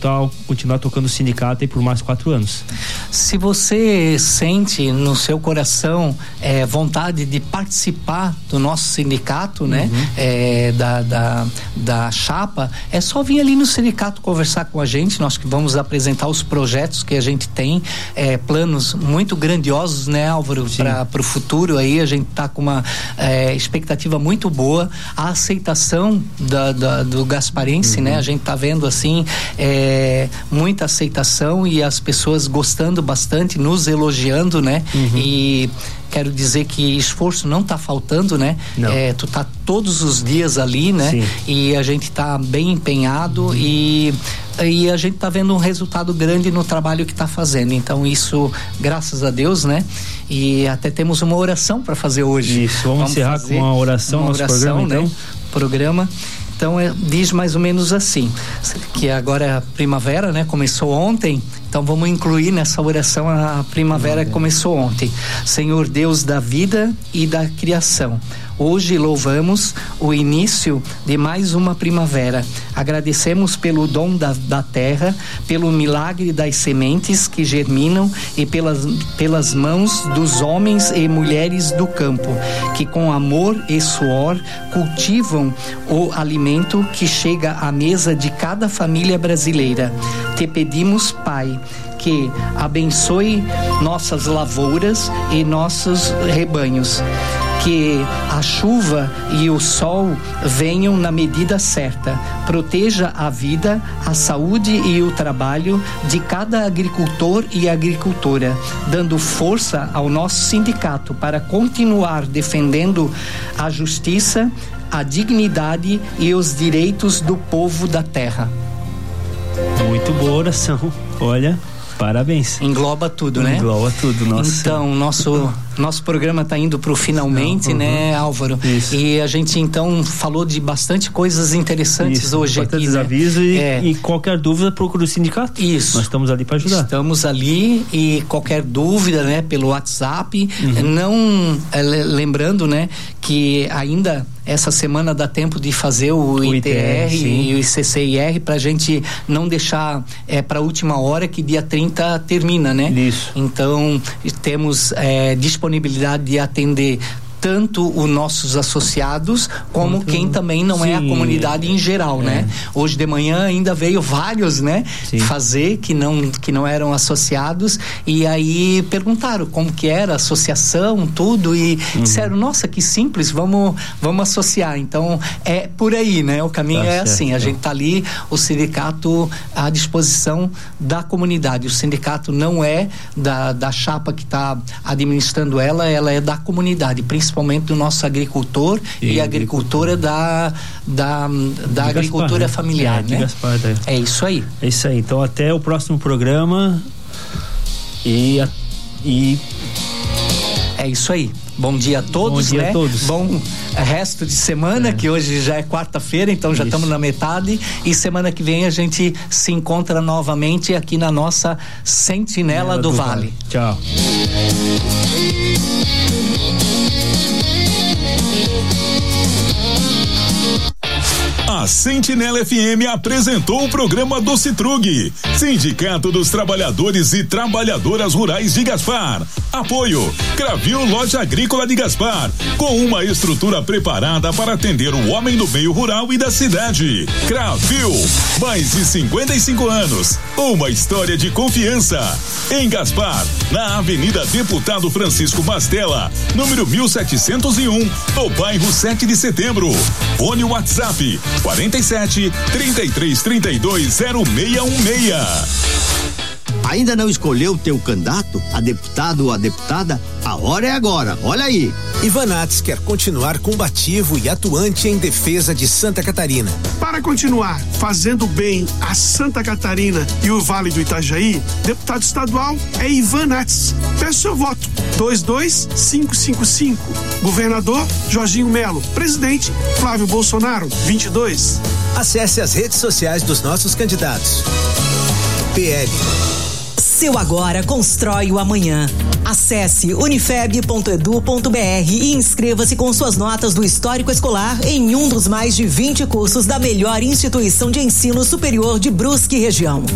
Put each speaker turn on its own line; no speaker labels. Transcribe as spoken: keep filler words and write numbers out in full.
tal, continuar tocando o sindicato aí por mais quatro anos.
Se você sente no seu coração é, vontade de participar do nosso sindicato, uhum. né, é, da, da, da chapa, é só vir ali no sindicato conversar com a gente. Nós que vamos apresentar os projetos que a gente tem, é, planos muito grandiosos, né, Álvaro, para o futuro aí. A gente tá com uma é, expectativa muito boa. A aceitação da, da, do gasparense, uhum. né, a gente tá vendo assim é, muita aceitação e as pessoas gostando bastante, nos elogiando, né, uhum. e quero dizer que esforço não tá faltando, né? É, tu tá todos os dias ali, né? Sim. E a gente tá bem empenhado e, e a gente tá vendo um resultado grande no trabalho que tá fazendo. Então isso, graças a Deus, né? E até temos uma oração para fazer hoje.
Isso, vamos, vamos encerrar com uma oração,
uma
nosso
oração,
programa, então.
né? Programa. Então é, diz mais ou menos assim, que agora é a primavera, né? Começou ontem, então vamos incluir nessa oração a primavera que começou ontem. Senhor Deus da vida e da criação, hoje louvamos o início de mais uma primavera. Agradecemos pelo dom da, da terra, pelo milagre das sementes que germinam e pelas, pelas mãos dos homens e mulheres do campo, que com amor e suor cultivam o alimento que chega à mesa de cada família brasileira. Te pedimos, Pai, que abençoe nossas lavouras e nossos rebanhos, que a chuva e o sol venham na medida certa, proteja a vida, a saúde e o trabalho de cada agricultor e agricultora, dando força ao nosso sindicato para continuar defendendo a justiça, a dignidade e os direitos do povo da terra.
Muito boa oração, olha, parabéns.
Engloba tudo, né?
Engloba tudo, nossa.
Então, nosso nosso programa está indo para o finalmente, uhum. né, Álvaro? Isso. E a gente então falou de bastante coisas interessantes Isso, hoje aqui,
né? Avisos e, é. e qualquer dúvida procura o sindicato.
Isso.
Nós estamos ali para ajudar.
Estamos ali e qualquer dúvida, né, pelo WhatsApp, uhum. não é, lembrando, né, que ainda essa semana dá tempo de fazer o, o I T R e o C C I R pra gente não deixar é, pra última hora, que dia trinta termina, né?
Isso.
Então temos é, disponibilidade de atender tanto os nossos associados como Muito, quem também não sim, é a comunidade em geral, é. né? Hoje de manhã ainda veio vários, né? Sim. Fazer que não, que não eram associados, e aí perguntaram como que era a associação, tudo, e uhum. disseram, nossa, que simples, vamos, vamos associar. Então é por aí, né? O caminho tá é certo, assim, a gente tá ali, o sindicato à disposição da comunidade. O sindicato não é da, da chapa que está administrando ela, ela é da comunidade, principalmente do nosso agricultor e, e agricultora da, da, da agricultura Gaspar, familiar, é, né? Gaspar, tá. É isso aí.
É isso aí. Então até o próximo programa e, e...
é isso aí. Bom dia a todos,
Bom dia
né?
a todos.
Bom resto de semana, é. que hoje já é quarta-feira, então já estamos na metade, e semana que vem a gente se encontra novamente aqui na nossa Sentinela do, do Vale. vale.
Tchau.
A Sentinela F M apresentou o programa do Citrug, Sindicato dos Trabalhadores e Trabalhadoras Rurais de Gaspar. Apoio Cravil Loja Agrícola de Gaspar, com uma estrutura preparada para atender o homem do meio rural e da cidade. Cravil, mais de cinquenta e cinco anos, uma história de confiança. Em Gaspar, na Avenida Deputado Francisco Bastella, número mil setecentos e um, no bairro sete de Setembro. Fone WhatsApp quarenta e sete, trinta e três, trinta e dois, zero seis um seis.
Ainda não escolheu o teu candidato a deputado ou a deputada? A hora é agora, olha aí.
Ivanates quer continuar combativo e atuante em defesa de Santa Catarina.
Para continuar fazendo bem a Santa Catarina e o Vale do Itajaí, deputado estadual é Ivanates. Peço seu voto. dois dois cinco cinco cinco. Governador Jorginho Melo. Presidente Flávio Bolsonaro. vinte e dois.
Acesse as redes sociais dos nossos candidatos. P L.
Seu agora constrói o amanhã. Acesse unifeb ponto edu ponto br e inscreva-se com suas notas do histórico escolar em um dos mais de vinte cursos da melhor instituição de ensino superior de Brusque e região.